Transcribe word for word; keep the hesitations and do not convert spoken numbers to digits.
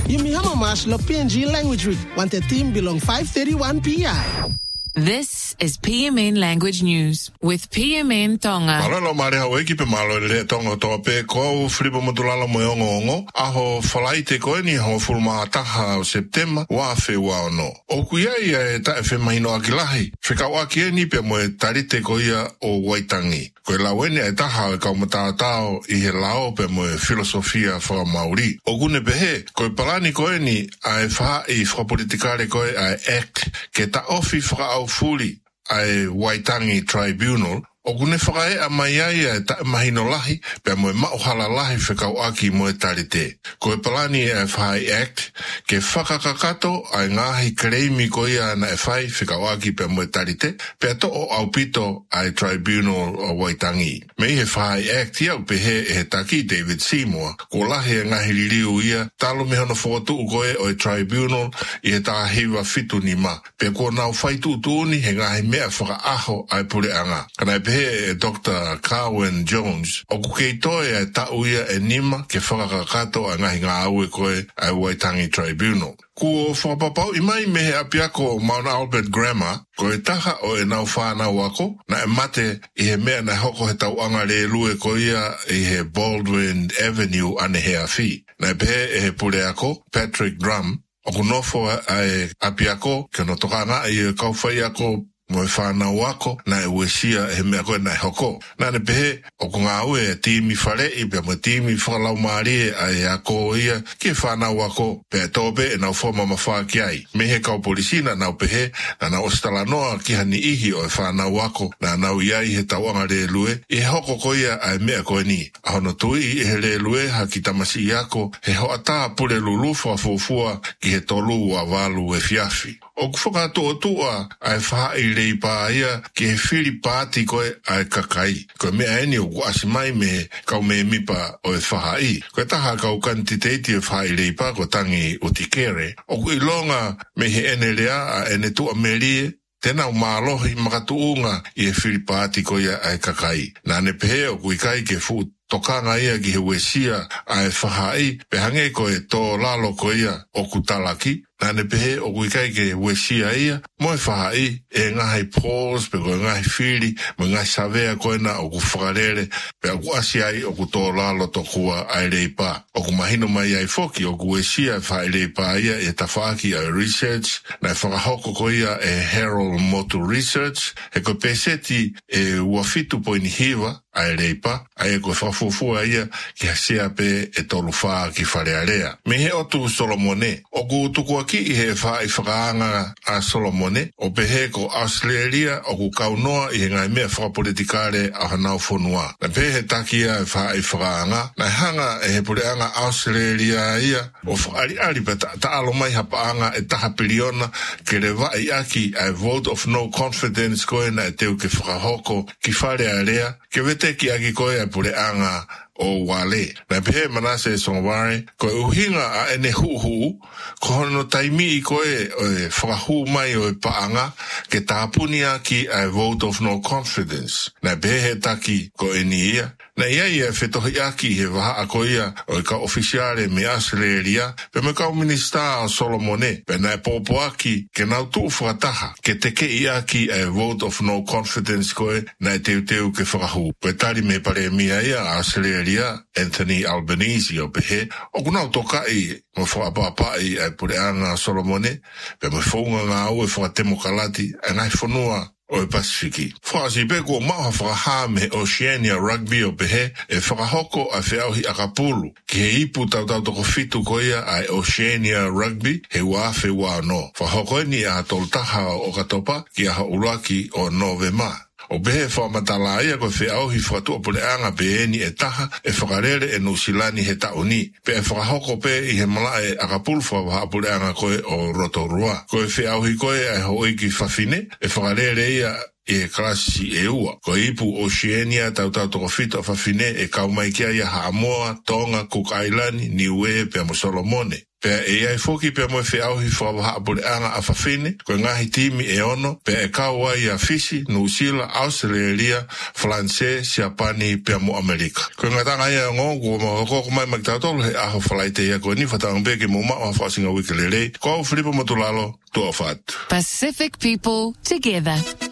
Yumi hama mas lo P N G Language Week, want the team belong five thirty-one P M. This is P M N Language News with P M N Tonga. Malolo mare hawe ki pe malo le tonga to pe ko flipo motulala moyongo ngo aho falaite ko ni ho fulma taha o September wa fe wa no. O kuia ia ta fe mahino akilahi. Fika wa ki ni pe mo tarite ko ia o Waitangi. Ko la wene e taha ka mata tao I he lao pe mo filosofia fra Maori. O gune pe he ko palani ko ni ai fa I fra politikale ko ai act ke ta ofi fra au fuli ai Waitangi Tribunal. O gune whakae a mai ai e ta mahino lahi, pe moe mauhala lahi whekau aki moe tarite. Ko e palani e whai act, ke whakakakato ai ngahi kreimi ko ia na e whai whekau aki pe moe tarite, pe to o au pito ai Tribunal o Waitangi. Mei he whai act iau pe he e he taki David Seymour, ko lahi e ngahi liliu ia, talo me hono whakatu ukoe o e Tribunal I he ta hiwa fitu ni ma, pe ko nau whaitu tuuni he ngahi mea whakaaho ai pule anga. Kana e he Doctor Carwyn Jones o kukeitoe e tauia e nima ke whakakakato a ngahi ngā aue koe ai Waitangi Tribunal. Ko whapapau I mai me he apiako Mount Albert Grammar ko e taha o e nau whānau ako na e mate I he mea na hoko he tauanga le lue ko ia I he Baldwin Avenue ane he awhi. Na e pehe e he pule ako Patrick Drum o kunofo ai apiako ke no tokanga I e kauwhai ako mo e whanau ako na e uesia he mea koe na e hoko. Nā ne pehe, o ko ngā ue e tīmi whare I pe mo tīmi whakalau maari e a e ako ia ki e whanau ako pe e tōpe e nau whoma mawha ki ai. Me he kau polisina nau pehe na nau ostala noa ki hani ihi o e whanau ako na nau iai he tauanga le lue I he hoko ko ia a e mea koe ni. Ahono tui I he le lue ha ki tamasi I ako he hoata pule lulufa fufua ki he tolu a walu e fiafi. O kufaka tua tua a e wha I le pa ia ki he whiri pāti koe a e kakai. Koe mea eni o kuasi mai me kau me mipa o e whaha I. Koe taha kau kantiteiti e wha I le pa ko tangi o tikere. O ku ilonga me he ene lea a ene tua melie tena o mālohi makatuunga I he whiri pāti koe a e kakai. Nā ne pehe o kuikai ke fu tokanga ia ki he wesia a e whaha I pe hange koe tō lalo koe ia o kutalaki. Nā ne pehe o kuikai ke wesia ia, mo e whaha I e ngahi pause, pe koe ngahi whiri, mo ngahi savea koe na o ku whakarere, pe a ku asi ai o ku tō lalo to kua ai reipa. O ku mahino mai ai foki, o ku wesia e wha ai reipa ia e ta whaaki ai research, na e whakahoko koe ia e Harold Motu Research, he koe peseti e uafitu po ini hiwa, ai reipa, ai e koe whafufua ia ki hasea pe e tolu whaa ki wharearea. Me he otu Solomone, o ku tukua ki I he wha I whakaanga a Solomone, o pehe ko Australia o ku kaunoa I he ngai mea whakapolitikare a hanau whonua. Na pehe takia e wha I whakaanga, na hanga e he pureanga Australia ia, o whaari ari pa ta alo mai hapaanga e taha piliona ke le wa I aki a vote of no confidence koe na e teu ke whakahoko ki whare a rea, ke wete ki aki koe a pureanga o wale. Na pehe manase songware, koe uhinga a ene huhu, ko hono taimi I koe o e whakahu mai o e paanga, ke tāpunia ki a vote of no confidence. Na pehe taki ko e ni ia. Na ia ia whetohi aki he waha a koe ia o e ka ofisiare me Australia, pe me kau minista o Solomone, pe na e popo aki ke nau tuu whakataha, ke teke I aki a vote of no confidence koe na e teu teu ke whakahu. Pe tari me pare mia ia Australia, Anthony Albanese o pehe, o kunau toka I mo whakapapai ai pureanga Solomone, pe me whaunga ngā au e whakatemokalati, e ngai whanua o e Pasifiki. Whakasi pe kua maha whakaha me Oceania Rugby o pehe e whakahoko a whiauhi a kapulu. Ki he ipu tau tau toko fitu koia ai Oceania Rugby he wafe wā no. Whakahoko ni a toltaha o katopa ki a hauraki o Novema. O behe whamatala ia koe whiauhi whakatua pureanga pe eni e taha e whakarere e nusilani he tauni. Pe e whakahoko pe I he malae a kapulu whakaha pureanga koe o Rotorua. Koe whiauhi koe e hoi ki whawhine e whakarere ia e klasi e ua. Ko ipu Oceania tau tau toko fito whawhine e kaumaikia ia Haamoa, Tonga, Cook Island, Niue, pia mo Solomone. Pea e ai foki pia mo e whiauhi whawaha pule anga a whawhine, koe ngahi timi e ono, pea e kaua ia Fiji, New Zealand, Australia, France, Siapani, pia mo Amerika. Koe ngatanga ia ngongu, ma koko mai makitautolo he aho whalaite ia koe ni whatang beke mo maa whasinga wikelele, ko au Filipo Motulalo, tua whatu. Pacific people together.